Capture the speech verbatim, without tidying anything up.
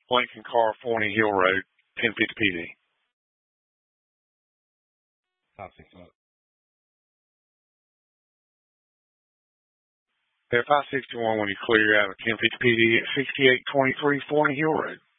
Lincoln car, Forney Hill Road, ten fifty P D. five six one. Yeah, five sixty-one when you clear out of ten fifty P D at sixty-eight twenty-three Forney Hill Road.